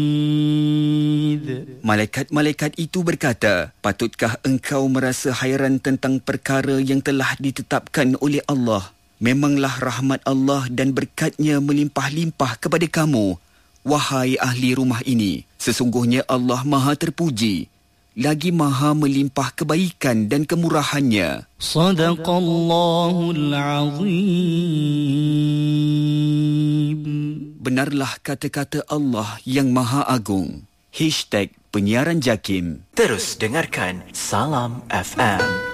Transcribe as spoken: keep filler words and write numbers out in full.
Malaikat-malaikat itu berkata, "Patutkah engkau merasa hairan tentang perkara yang telah ditetapkan oleh Allah? Memanglah rahmat Allah dan berkat-Nya melimpah-limpah kepada kamu, wahai ahli rumah ini. Sesungguhnya Allah Maha terpuji, lagi Maha melimpah kebaikan dan kemurahan-Nya." Sadaqallahul Azim. Benarlah kata-kata Allah yang Maha Agung. Hashtag Penyiaran Jakim. Terus dengarkan Salam F M.